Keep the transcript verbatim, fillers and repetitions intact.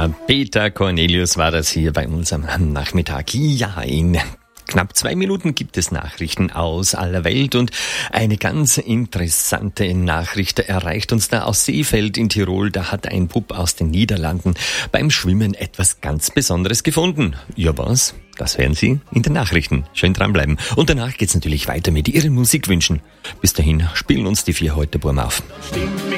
Ja, Peter Cornelius war das hier bei uns am Nachmittag. Ja, in knapp zwei Minuten gibt es Nachrichten aus aller Welt und eine ganz interessante Nachricht erreicht uns da aus Seefeld in Tirol. Da hat ein Bub aus den Niederlanden beim Schwimmen etwas ganz Besonderes gefunden. Ja, was? Das werden Sie in den Nachrichten. Schön dranbleiben. Und danach geht's natürlich weiter mit Ihren Musikwünschen. Bis dahin spielen uns die vier heute Burm auf.